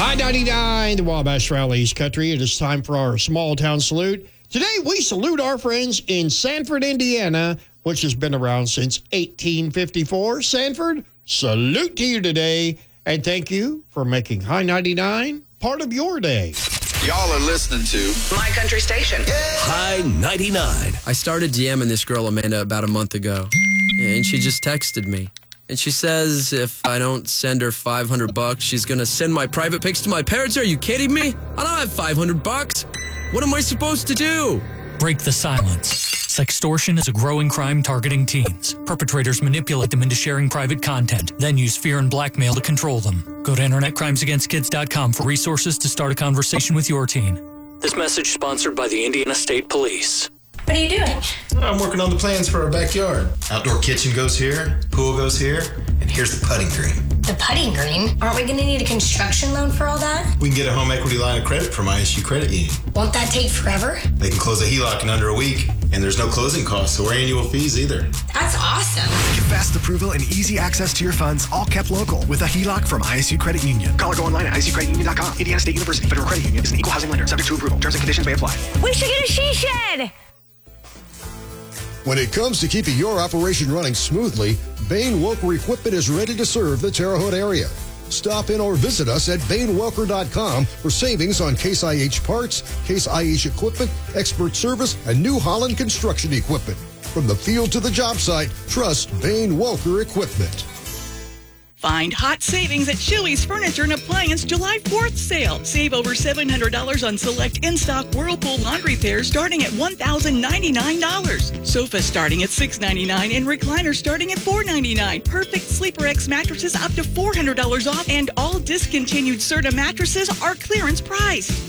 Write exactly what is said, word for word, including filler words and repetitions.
I ninety-nine, the Wabash Rallies Country. It is time for our small town salute. Today, we salute our friends in Sanford, Indiana, which has been around since eighteen fifty-four. Sanford, salute to you today, and thank you for making High ninety-nine part of your day. Y'all are listening to My Country Station. High ninety-nine. I started DMing this girl, Amanda, about a month ago, and she just texted me. And she says if I don't send her five hundred bucks, she's going to send my private pics to my parents. Are you kidding me? I don't have five hundred bucks. What am I supposed to do? Break the silence. Sextortion is a growing crime targeting teens. Perpetrators manipulate them into sharing private content, then use fear and blackmail to control them. Go to internet crimes against kids dot com for resources to start a conversation with your teen. This message sponsored by the Indiana State Police. What are you doing? I'm working on the plans for our backyard. Outdoor kitchen goes here, pool goes here, and here's the putting green. The putting green? Aren't we going to need a construction loan for all that? We can get a home equity line of credit from I S U Credit Union. Won't that take forever? They can close a H E L O C in under a week, and there's no closing costs or annual fees either. That's awesome. Get fast approval and easy access to your funds, all kept local, with a H E L O C from I S U Credit Union. Call or go online at I S U credit union dot com. Indiana State University Federal Credit Union is an equal housing lender, subject to approval. Terms and conditions may apply. We should get a she shed. When it comes to keeping your operation running smoothly, Bain Welker Equipment is ready to serve the Terre Haute area. Stop in or visit us at bain welker dot com for savings on Case I H parts, Case I H equipment, expert service, and New Holland construction equipment. From the field to the job site, trust Bain Welker Equipment. Find hot savings at Chili's Furniture and Appliance July fourth sale. Save over seven hundred dollars on select in-stock Whirlpool laundry pairs starting at one thousand ninety-nine dollars. Sofas starting at six ninety-nine and recliners starting at four ninety-nine. Perfect Sleeper X mattresses up to four hundred dollars off, and all discontinued Serta mattresses are clearance price.